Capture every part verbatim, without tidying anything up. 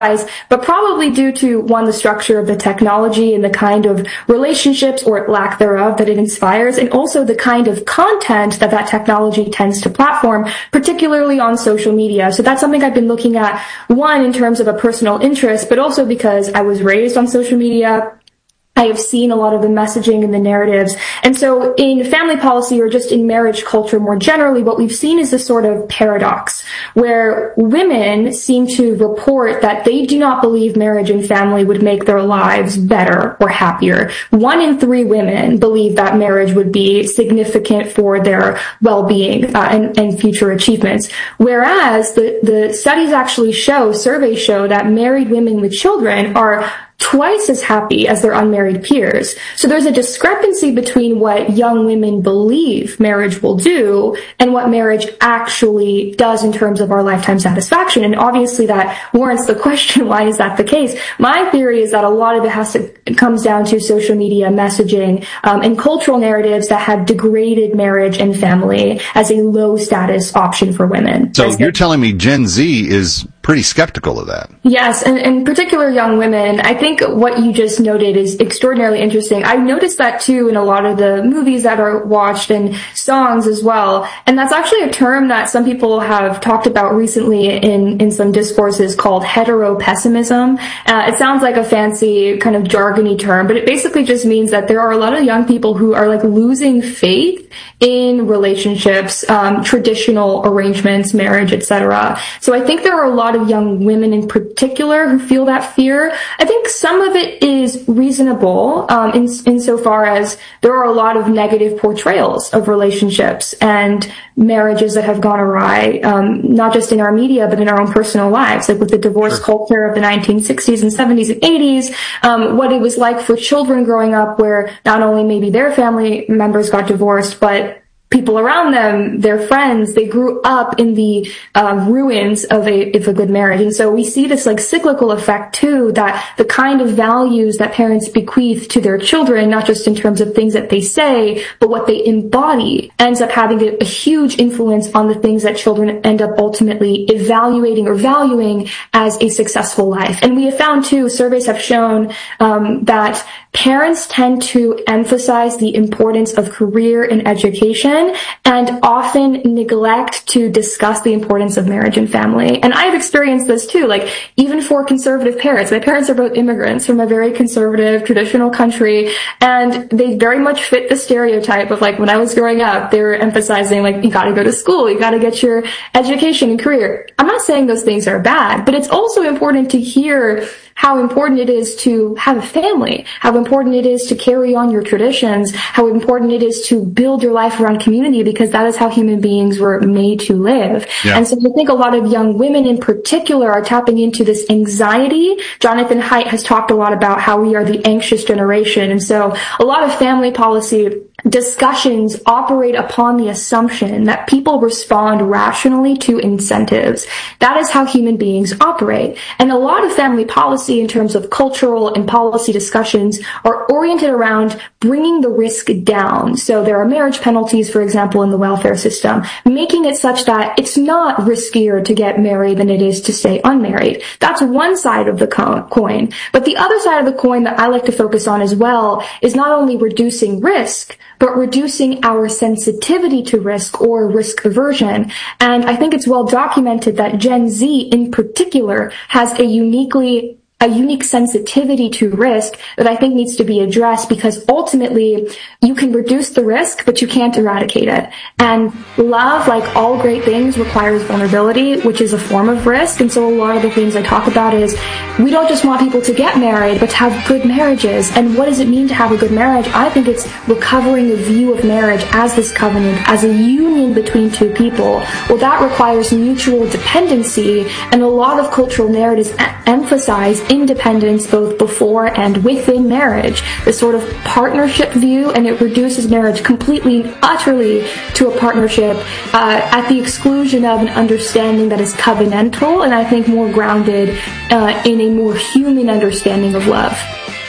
but probably due to, one, the structure of the technology and the kind of relationships or lack thereof that it inspires, and also the kind of content that that technology tends to platform, particularly on social media. So that's something I've been looking at, one, in terms of a personal interest, but also because I was raised on social media. I have seen a lot of the messaging and the narratives. And so in family policy, or just in marriage culture more generally, what we've seen is this sort of paradox where women seem to report that they do not believe marriage and family would make their lives better or happier. One in three women believe that marriage would be significant for their well-being uh, and, and future achievements. Whereas the, the studies actually show, surveys show, that married women with children are twice as happy as their unmarried peers. So there's a discrepancy between what young women believe marriage will do and what marriage actually does in terms of our lifetime satisfaction. And obviously that warrants the question, why is that the case? My theory is that a lot of it has to, it comes down to social media messaging um, and cultural narratives that have degraded marriage and family as a low status option for women. So you're telling me Gen Z is pretty skeptical of that? Yes, and in particular young women. I think what you just noted is extraordinarily interesting. I've noticed that too in a lot of the movies that are watched and songs as well. And that's actually a term that some people have talked about recently in, in some discourses called heteropessimism. Uh, it sounds like a fancy kind of jargony term, but it basically just means that there are a lot of young people who are like losing faith in relationships, um, traditional arrangements, marriage, et cetera. So I think there are a lot of young women in particular who feel that fear. I think some of it is reasonable, um, in, insofar as there are a lot of negative portrayals of relationships and marriages that have gone awry, um, not just in our media, but in our own personal lives, like with the divorce sure. culture of the nineteen sixties and seventies and eighties, um, what it was like for children growing up where not only maybe their family members got divorced, but people around them, their friends, they grew up in the uh, ruins of a, of a good marriage. And so we see this like cyclical effect too, that the kind of values that parents bequeath to their children, not just in terms of things that they say, but what they embody, ends up having a, a huge influence on the things that children end up ultimately evaluating or valuing as a successful life. And we have found too, surveys have shown um, that parents tend to emphasize the importance of career and education and often neglect to discuss the importance of marriage and family. And I've experienced this too, like even for conservative parents. My parents are both immigrants from a very conservative, traditional country, and they very much fit the stereotype of like when I was growing up, they were emphasizing like, you gotta go to school, you gotta get your education and career. I'm not saying those things are bad, but it's also important to hear how important it is to have a family, how important it is to carry on your traditions, how important it is to build your life around community, because that is how human beings were made to live. Yeah. And so I think a lot of young women in particular are tapping into this anxiety. Jonathan Haidt has talked a lot about how we are the anxious generation. And so a lot of family policy discussions operate upon the assumption that people respond rationally to incentives. That is how human beings operate. And a lot of family policy in terms of cultural and policy discussions are oriented around bringing the risk down. So there are marriage penalties, for example, in the welfare system, making it such that it's not riskier to get married than it is to stay unmarried. That's one side of the coin. But the other side of the coin that I like to focus on as well is not only reducing risk, but reducing our sensitivity to risk or risk aversion. And I think it's well documented that Gen Z in particular has a uniquely a unique sensitivity to risk that I think needs to be addressed, because ultimately you can reduce the risk, but you can't eradicate it. And love, like all great things, requires vulnerability, which is a form of risk. And so a lot of the things I talk about is we don't just want people to get married, but to have good marriages. And what does it mean to have a good marriage? I think it's recovering a view of marriage as this covenant, as a union between two people. Well, that requires mutual dependency, and a lot of cultural narratives emphasize independence both before and within marriage, this sort of partnership view, and it reduces marriage completely and utterly to a partnership uh, at the exclusion of an understanding that is covenantal and I think more grounded uh, in a more human understanding of love.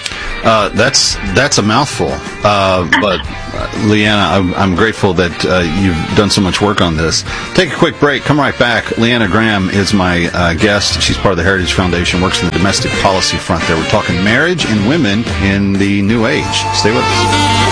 Uh, that's that's a mouthful. Uh, but, uh, Leanna, I'm, I'm grateful that uh, you've done so much work on this. Take a quick break. Come right back. Leanna Graham is my uh, guest. She's part of the Heritage Foundation, works in the domestic policy front there. We're talking marriage and women in the new age. Stay with us.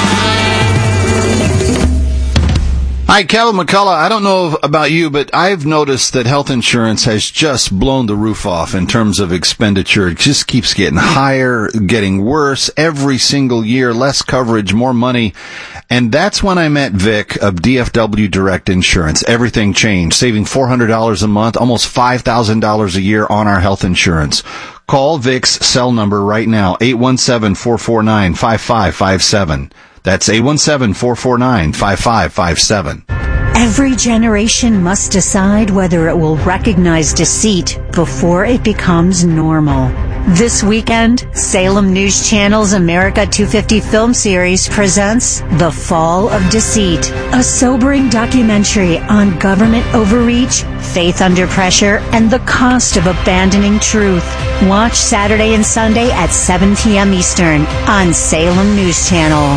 Hi, Kevin McCullough. I don't know about you, but I've noticed that health insurance has just blown the roof off in terms of expenditure. It just keeps getting higher, getting worse every single year, less coverage, more money. And that's when I met Vic of D F W Direct Insurance. Everything changed, saving four hundred dollars a month, almost five thousand dollars a year on our health insurance. Call Vic's cell number right now, eight one seven, four four nine, five five five seven. That's eight one seven, four four nine, five five five seven. Every generation must decide whether it will recognize deceit before it becomes normal. This weekend, Salem News Channel's America two fifty film series presents The Fall of Deceit, a sobering documentary on government overreach, faith under pressure, and the cost of abandoning truth. Watch Saturday and Sunday at seven p.m. Eastern on Salem News Channel.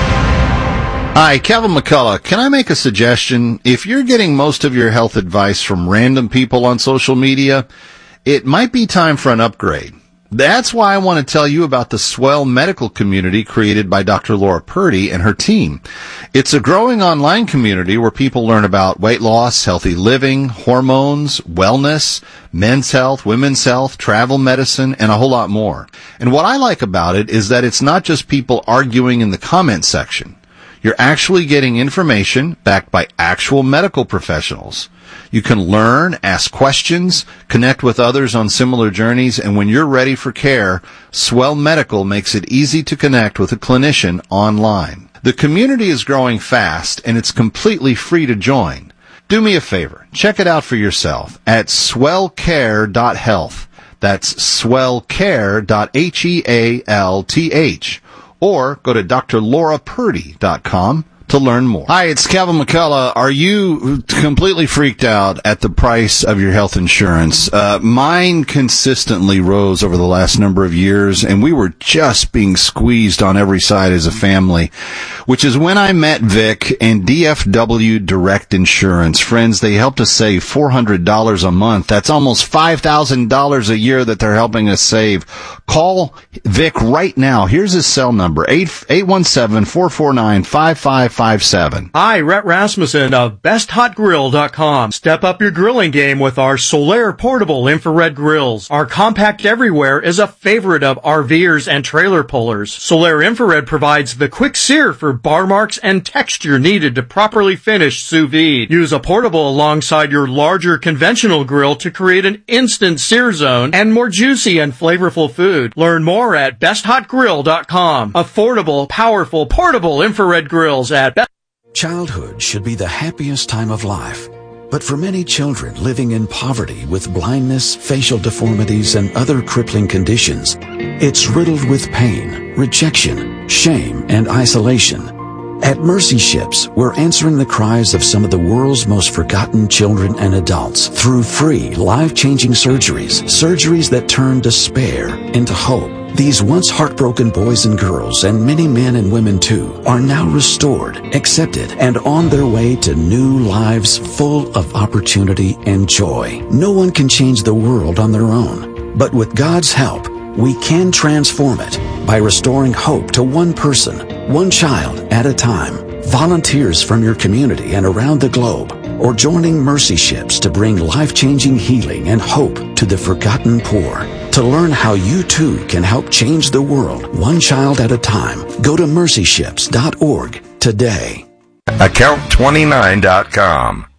Hi, Kevin McCullough. Can I make a suggestion? If you're getting most of your health advice from random people on social media, it might be time for an upgrade. That's why I want to tell you about the Swell Medical Community created by Doctor Laura Purdy and her team. It's a growing online community where people learn about weight loss, healthy living, hormones, wellness, men's health, women's health, travel medicine, and a whole lot more. And what I like about it is that it's not just people arguing in the comment section. You're actually getting information backed by actual medical professionals. You can learn, ask questions, connect with others on similar journeys, and when you're ready for care, Swell Medical makes it easy to connect with a clinician online. The community is growing fast, and it's completely free to join. Do me a favor. Check it out for yourself at swell care dot health. That's swell care dot health. Or go to D R laura purdy dot com to learn more. Hi, it's Kevin McCullough. Are you completely freaked out at the price of your health insurance? Uh, mine consistently rose over the last number of years, and we were just being squeezed on every side as a family, which is when I met Vic and D F W Direct Insurance. Friends, they helped us save four hundred dollars a month. That's almost five thousand dollars a year that they're helping us save. Call Vic right now. Here's his cell number, eight one seven, four four nine, five five five seven. Hi, Rhett Rasmussen of best hot grill dot com. Step up your grilling game with our Solaire portable infrared grills. Our compact everywhere is a favorite of RVers and trailer pullers. Solaire infrared provides the quick sear for bar marks and texture needed to properly finish sous vide. Use a portable alongside your larger conventional grill to create an instant sear zone and more juicy and flavorful food. Learn more at best hot grill dot com. Affordable, powerful, portable infrared grills at Best. Childhood should be the happiest time of life. But for many children living in poverty with blindness, facial deformities, and other crippling conditions, it's riddled with pain, rejection, shame, and isolation. At Mercy Ships, we're answering the cries of some of the world's most forgotten children and adults through free, life-changing surgeries, surgeries that turn despair into hope. These once heartbroken boys and girls, and many men and women too, are now restored, accepted, and on their way to new lives full of opportunity and joy. No one can change the world on their own, but with God's help, we can transform it by restoring hope to one person, one child at a time. Volunteers from your community and around the globe, or joining Mercy Ships to bring life-changing healing and hope to the forgotten poor. To learn how you too can help change the world one child at a time, go to mercy ships dot org today. account twenty-nine dot com.